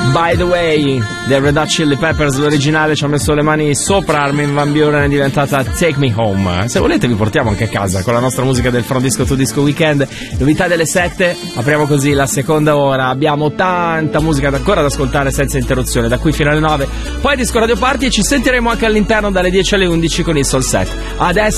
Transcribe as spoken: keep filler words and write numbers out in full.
By the way, del Red Hot Chili Peppers, l'originale ci ha messo le mani sopra, Armin van Buuren è diventata Take Me Home. Se volete vi portiamo anche a casa con la nostra musica del Front Disco to Disco Weekend. Novità delle sette, apriamo così la seconda ora, abbiamo tanta musica ancora da ascoltare senza interruzione, da qui fino alle nove, poi Disco Radio Party e ci sentiremo anche all'interno dalle dieci alle undici con il Soul Set. Adesso